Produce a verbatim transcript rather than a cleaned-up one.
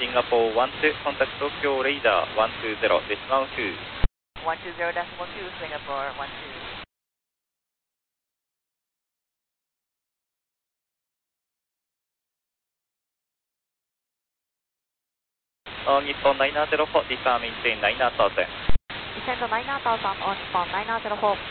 Singapore one two, contact Tokyo radar one two zero, decimal two. one two zero decimal two, Singapore one two. Uh, Nippon nine zero four, disarm maintain nine thousand. Descend to nine thousand on Nippon nine zero four.